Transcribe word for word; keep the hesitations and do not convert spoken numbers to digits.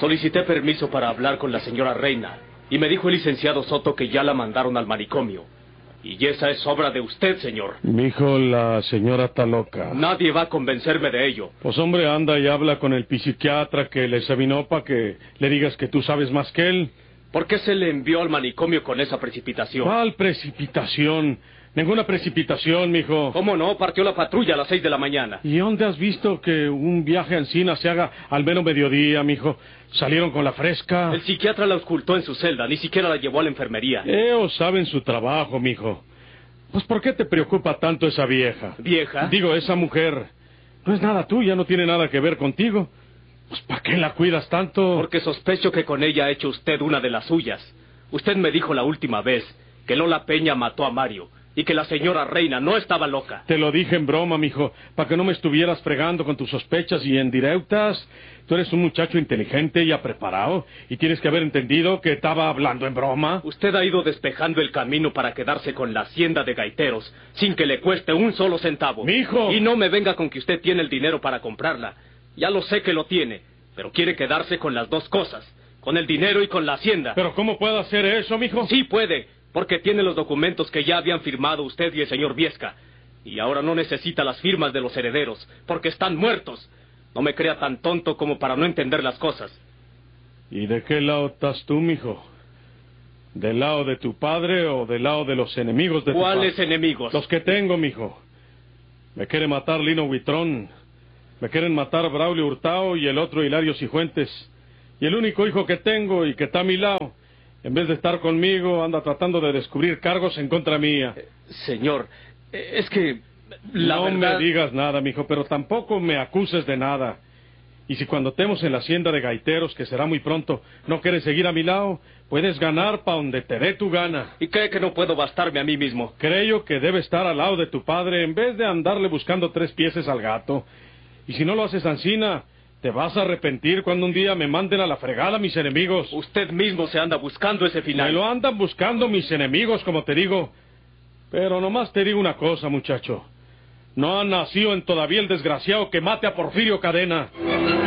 Solicité permiso para hablar con la señora Reina, y me dijo el licenciado Soto que ya la mandaron al manicomio. Y esa es obra de usted, señor. Mijo, la señora está loca. Nadie va a convencerme de ello. Pues hombre, anda y habla con el psiquiatra que le examinó para que le digas que tú sabes más que él. ¿Por qué se le envió al manicomio con esa precipitación? ¿Cuál precipitación? Ninguna precipitación, mijo. ¿Cómo no? Partió la patrulla a las seis de la mañana. ¿Y dónde has visto que un viaje a Encina se haga al menos mediodía, mijo? ¿Salieron con la fresca? El psiquiatra la ocultó en su celda, ni siquiera la llevó a la enfermería. Ellos saben su trabajo, mijo. Pues ¿por qué te preocupa tanto esa vieja? ¿Vieja? Digo, esa mujer. No es nada tuya, no tiene nada que ver contigo. Pues ¿para qué la cuidas tanto? Porque sospecho que con ella ha hecho usted una de las suyas. Usted me dijo la última vez que Lola Peña mató a Mario y que la señora Reina no estaba loca. Te lo dije en broma, mijo, para que no me estuvieras fregando con tus sospechas y endireutas. Tú eres un muchacho inteligente y preparado, y tienes que haber entendido que estaba hablando en broma. Usted ha ido despejando el camino para quedarse con la hacienda de Gaiteros, sin que le cueste un solo centavo. ¡Mijo! Y no me venga con que usted tiene el dinero para comprarla. Ya lo sé que lo tiene, pero quiere quedarse con las dos cosas, con el dinero y con la hacienda. ¿Pero cómo puede hacer eso, mijo? Sí puede, porque tiene los documentos que ya habían firmado usted y el señor Viesca. Y ahora no necesita las firmas de los herederos, porque están muertos. No me crea tan tonto como para no entender las cosas. ¿Y de qué lado estás tú, mijo? ¿Del lado de tu padre o del lado de los enemigos de tu padre? ¿Cuáles enemigos? Los que tengo, mijo. Me quiere matar Lino Huitrón. Me quieren matar Braulio Hurtado y el otro Hilario Cifuentes. Y el único hijo que tengo y que está a mi lado, en vez de estar conmigo, anda tratando de descubrir cargos en contra mía. Eh, señor, eh, es que la no verdad... me digas nada, mijo, pero tampoco me acuses de nada. Y si cuando estemos en la hacienda de Gaiteros, que será muy pronto, no quieres seguir a mi lado, puedes ganar pa' donde te dé tu gana. ¿Y cree que no puedo bastarme a mí mismo? Creo que debe estar al lado de tu padre en vez de andarle buscando tres pieces al gato. Y si no lo haces ansina, te vas a arrepentir cuando un día me manden a la fregada mis enemigos. Usted mismo se anda buscando ese final. Me lo andan buscando mis enemigos, como te digo. Pero nomás te digo una cosa, muchacho. No ha nacido en todavía el desgraciado que mate a Porfirio Cadena.